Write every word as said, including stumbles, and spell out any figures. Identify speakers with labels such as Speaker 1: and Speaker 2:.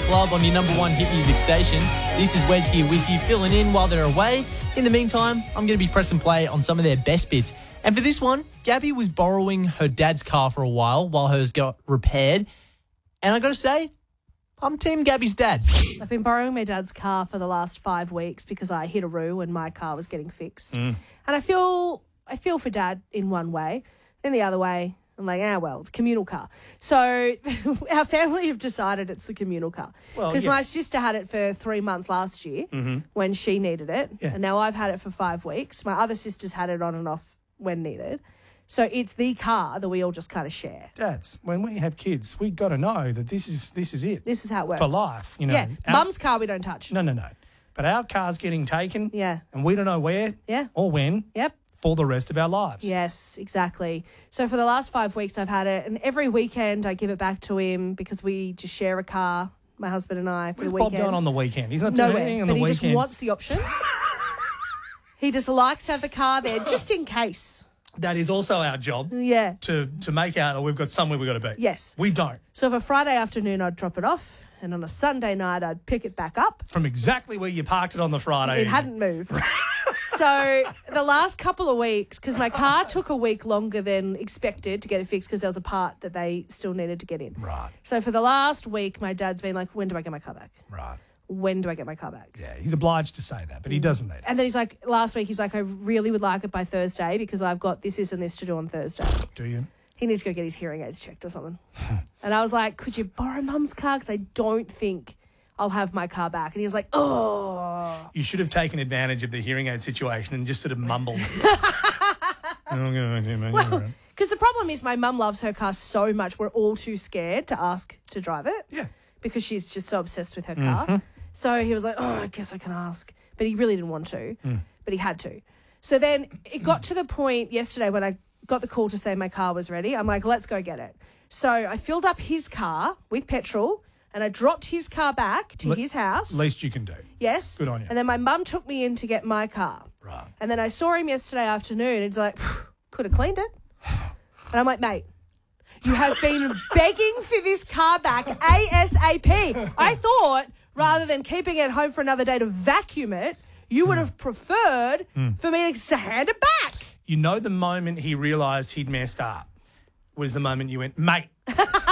Speaker 1: Club on your number one hit music station. This is Wes here with you, filling in while they're away. In the meantime, I'm going to be pressing play on some of their best bits. And for this one, Gabby was borrowing her dad's car for a while while hers got repaired. And I got to say, I'm Team Gabby's dad.
Speaker 2: I've been borrowing my dad's car for the last five weeks because I hit a roo and my car was getting fixed. Mm. And I feel I feel for Dad in one way. Then the other way, I'm like, ah, well, it's a communal car. So our family have decided it's the communal car. Because well, yeah. my sister had it for three months last year mm-hmm. when she needed it. Yeah. And now I've had it for five weeks. My other sister's had it on and off when needed. So it's the car that we all just kind of share.
Speaker 3: Dads, when we have kids, we got to know that this is this is it.
Speaker 2: This is how it works.
Speaker 3: For life, you know.
Speaker 2: Yeah,
Speaker 3: our,
Speaker 2: Mum's car we don't touch.
Speaker 3: No, no, no. But our car's getting taken.
Speaker 2: Yeah.
Speaker 3: And we don't know where
Speaker 2: yeah.
Speaker 3: or when.
Speaker 2: Yep.
Speaker 3: For the rest of our lives.
Speaker 2: Yes, exactly. So for the last five weeks I've had it, and every weekend I give it back to him because we just share a car, my husband and I, for
Speaker 3: Where's
Speaker 2: the weekend.
Speaker 3: Bob going on the weekend? He's not doing
Speaker 2: Nowhere,
Speaker 3: anything on
Speaker 2: but
Speaker 3: the
Speaker 2: he
Speaker 3: weekend.
Speaker 2: just wants the option. He just likes to have the car there just in case.
Speaker 3: That is also our job.
Speaker 2: Yeah.
Speaker 3: To to make out that we've got somewhere we've got to be.
Speaker 2: Yes.
Speaker 3: We don't.
Speaker 2: So for Friday afternoon, I'd drop it off, and on a Sunday night, I'd pick it back up.
Speaker 3: From exactly where you parked it on the Friday.
Speaker 2: It hadn't moved. So the last couple of weeks, because my car took a week longer than expected to get it fixed because there was a part that they still needed to get in.
Speaker 3: Right.
Speaker 2: So for the last week, my dad's been like, when do I get my car back?
Speaker 3: Right.
Speaker 2: When do I get my car back?
Speaker 3: Yeah, he's obliged to say that, but he doesn't need it.
Speaker 2: And then he's like, last week, he's like, I really would like it by Thursday because I've got this, this, and this to do on Thursday.
Speaker 3: Do you?
Speaker 2: He needs to go get his hearing aids checked or something. And I was like, could you borrow Mum's car? Because I don't think I'll have my car back. And he was like, oh.
Speaker 3: You should have taken advantage of the hearing aid situation and just sort of mumbled.
Speaker 2: Well, because the problem is my mum loves her car so much, we're all too scared to ask to drive it.
Speaker 3: Yeah.
Speaker 2: Because she's just so obsessed with her car. Mm-hmm. So he was like, oh, I guess I can ask. But he really didn't want to, mm. but he had to. So then it got to the point yesterday when I got the call to say my car was ready. I'm like, let's go get it. So I filled up his car with petrol and I dropped his car back to Le- his house.
Speaker 3: Least you can do.
Speaker 2: Yes.
Speaker 3: Good on you.
Speaker 2: And then my mum took me in to get my car.
Speaker 3: Right.
Speaker 2: And then I saw him yesterday afternoon and he's like, could have cleaned it. And I'm like, mate, you have been begging for this car back ASAP. I thought rather than keeping it at home for another day to vacuum it, you would have preferred mm. for me to hand it back.
Speaker 3: You know the moment he realised he'd messed up was the moment you went, mate,